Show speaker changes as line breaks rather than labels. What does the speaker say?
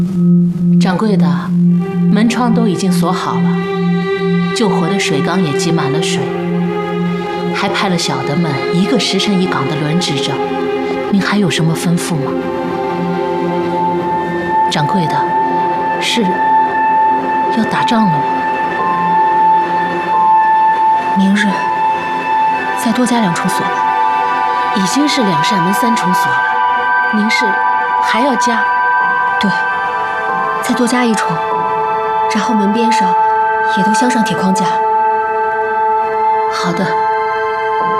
掌柜的，门窗都已经锁好了，救火的水缸也积满了水，还派了小的们1个时辰1岗的轮值着。您还有什么吩咐吗？掌柜的，是要打仗了吗？
明日再多加2重锁吧。
已经是2扇门3重锁了，您是还要加？
对，再多加1重，然后门边上也都镶上铁框架。
好的。